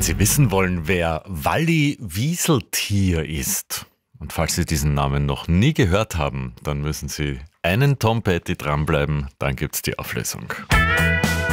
Sie wissen wollen, wer Walli Wieseltier ist, und falls Sie diesen Namen noch nie gehört haben, dann müssen Sie einen Tom Petty dranbleiben, dann gibt's die Auflösung.